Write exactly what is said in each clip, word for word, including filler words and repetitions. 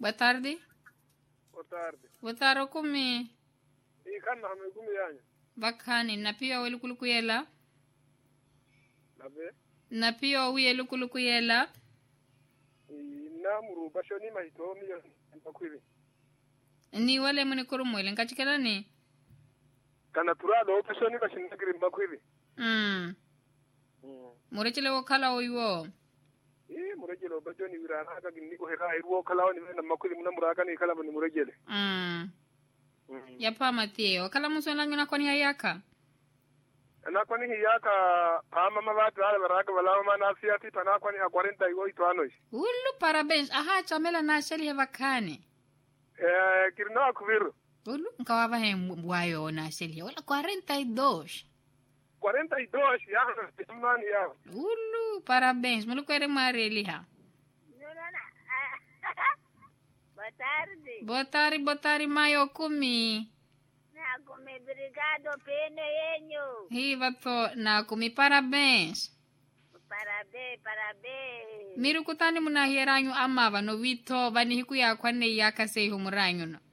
Boa tarde. Boa tarde. Boa tarde, kumi. Ikana hame kumi yanyu. Bakani, na pia welu kulukuyela. Labe. Na pia welu kulukuyela. Ina muru bashoni mahito miyo mpakwili. Ni wale mune kurumwele, nkachikela ni? Kana turalo bashoni bashinagiri mpakwili. Mm. Mm. Murechele wakala oiwo. Eh, murejele bashoni wirana haka niko heka iruo kala wani wena makwili muna muraka ni kala bani murejele. Mm. Mm. Yapa matie, wakala muswela nguna kwa ni hayaka? Ana kwa ni hiyaka pama mabati wale baraka wala ma nasiati pana kwa ni akwarenta iwo itwanoish. Ulu parabéns, aha chamela na sheli heva kane. Eh, kirina akuviru. Ulu nkawava he mwayo na sheli wala cuarenta y dos. cuarenta y dos ya mani ya. Ulu parabéns, mulu kwere mareli ha. Boa tarde. Boa tarde, boa tarde, mayo kumi. Na come obrigado pene yenyu. Hiva to na kumi parabéns. Parabéns, parabéns. Miru kutani muna hieranyu amava no vito bani hiku ya kwane yaka sei humuranyu no.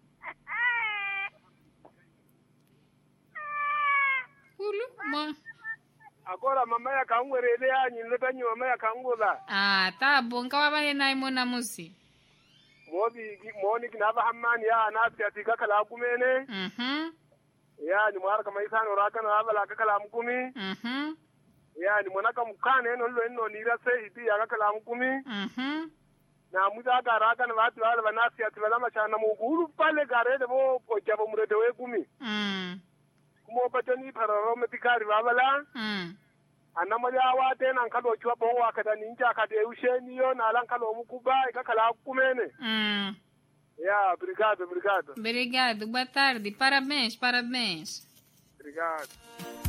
Ulu mo. Agora mama ya kangwerele yanyu nletanyi mama ya kangula. Ah, tabu nkawava he na imona musi. Mobi moni kinaba hammani ya nasi atika kala kumene. Mhm. Ya ni mwara kama isano raka na abala kala mkumi. Mhm. Ya ni mwana kama mkane no lo eno nira se hiti ya kala mkumi. Mhm. Na muda ka raka na watu wale banasi atibala machana muguru pale garede bo pojabo murede we kumi. Mm. Kumo patani pararo metikari babala. Mm. Anamaya wate na nkalo chwa bo wakata ninja kade usheni yo na lankalo mukuba ikakala kumene. Mm. Ya, obrigado, obrigado. Obrigado, boa tarde, parabéns, parabéns. Obrigado.